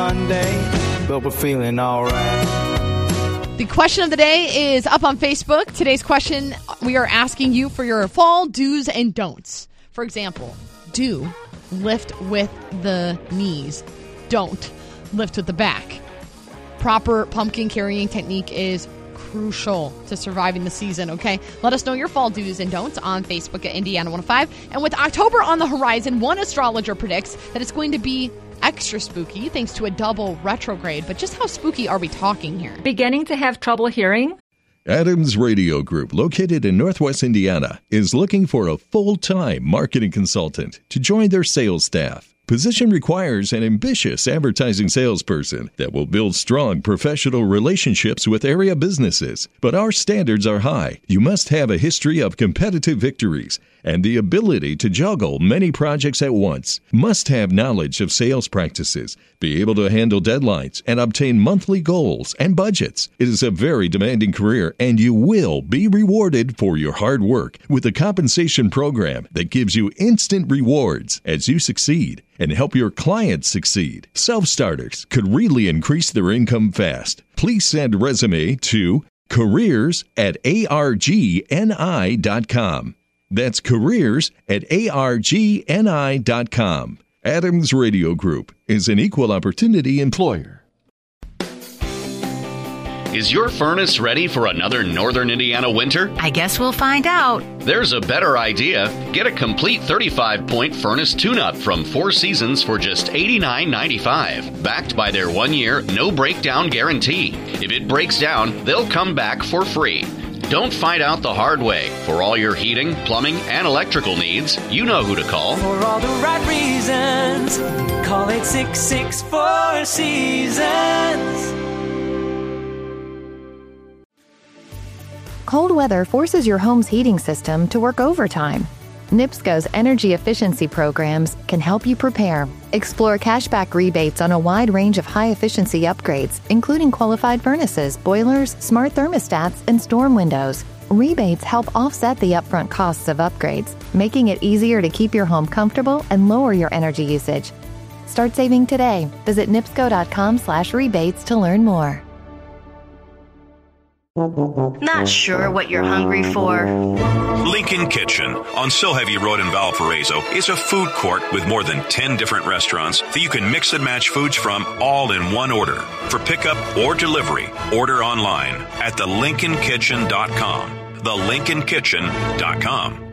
Monday, but we're feeling alright. The question of the day is up on Facebook. Today's question, we are asking you for your fall do's and don'ts. For example, do lift with the knees. Don't lift with the back. Proper pumpkin carrying technique is crucial to surviving the season, okay? Let us know your fall do's and don'ts on Facebook at Indiana 105. And with October on the horizon, one astrologer predicts that it's going to be extra spooky thanks to a double retrograde. But just how spooky are we talking here? Beginning to have trouble hearing? Adams Radio Group, located in Northwest Indiana, is looking for a full-time marketing consultant to join their sales staff. Position requires an ambitious advertising salesperson that will build strong professional relationships with area businesses. But our standards are high. You must have a history of competitive victories and the ability to juggle many projects at once. Must have knowledge of sales practices, be able to handle deadlines, and obtain monthly goals and budgets. It is a very demanding career, and you will be rewarded for your hard work with a compensation program that gives you instant rewards as you succeed and help your clients succeed. Self-starters could really increase their income fast. Please send a resume to careers@argni.com. That's careers@argni.com. Adams Radio Group is an equal opportunity employer. Is your furnace ready for another Northern Indiana winter? I guess we'll find out. There's a better idea. Get a complete 35-point furnace tune-up from Four Seasons for just $89.95. Backed by their 1-year, no-breakdown guarantee. If it breaks down, they'll come back for free. Don't find out the hard way. For all your heating, plumbing, and electrical needs, you know who to call. For all the right reasons, call 866-4 Seasons. Cold weather forces your home's heating system to work overtime. NIPSCO's energy efficiency programs can help you prepare. Explore cashback rebates on a wide range of high-efficiency upgrades, including qualified furnaces, boilers, smart thermostats, and storm windows. Rebates help offset the upfront costs of upgrades, making it easier to keep your home comfortable and lower your energy usage. Start saving today. Visit nipsco.com/rebates to learn more. Not sure what you're hungry for? Lincoln Kitchen on Silheavy Road in Valparaiso is a food court with more than 10 different restaurants that you can mix and match foods from all in one order. For pickup or delivery, order online at thelincolnkitchen.com. thelincolnkitchen.com.